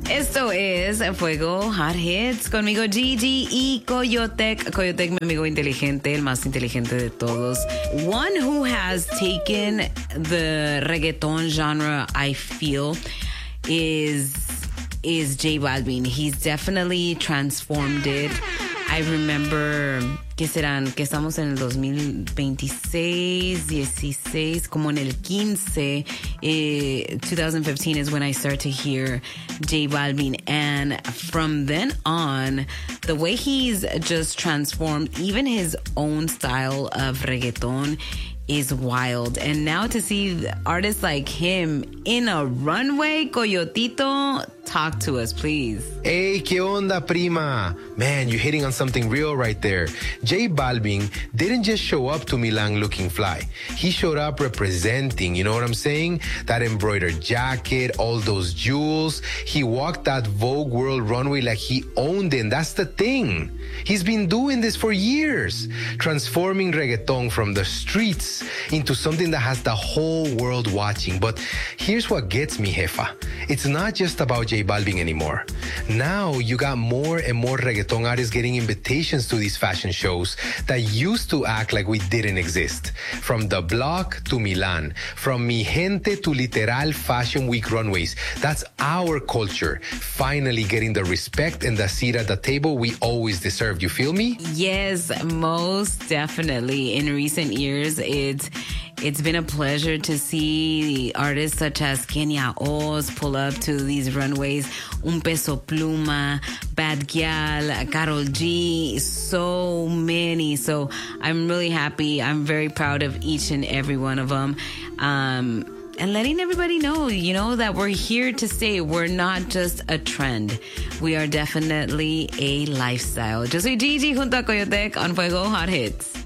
Esto es Fuego Hot Hits conmigo Gigi y Coyotec. Coyotec, mi amigo inteligente, el más inteligente de todos. One who has taken the reggaeton genre, I feel, is J Balvin. He's definitely transformed it. I remember que estamos en el 2026, 16, como en el 15, 2015 is when I started to hear J Balvin. And from then on, the way he's just transformed even his own style of reggaeton is wild. And now to see artists like him in a runway, Coyotito, talk to us, please. Hey, ¿qué onda, prima? Man, you're hitting on something real right there. J Balvin didn't just show up to Milan looking fly. He showed up representing, you know what I'm saying? That embroidered jacket, all those jewels. He walked that Vogue World runway like he owned it. And that's the thing. He's been doing this for years, transforming reggaeton from the streets into something that has the whole world watching. But here's what gets me, Jefa. It's not just about J Balvin anymore. Now you got more and more reggaeton artists getting invitations to these fashion shows that used to act like we didn't exist. From the block to Milan, from Mi Gente to literal Fashion Week runways. That's our culture, finally getting the respect and the seat at the table we always deserved. You feel me? Yes, most definitely. In recent years, it's been a pleasure to see artists such as Kenya Oz pull up to these runways. Un Peso Pluma, Bad Gyal, Karol G, so many. So I'm really happy. I'm very proud of each and every one of them. And letting everybody know, that we're here to stay. We're not just a trend. We are definitely a lifestyle. Yo soy Gigi junto a Coyotec on Fuego Hot Hits.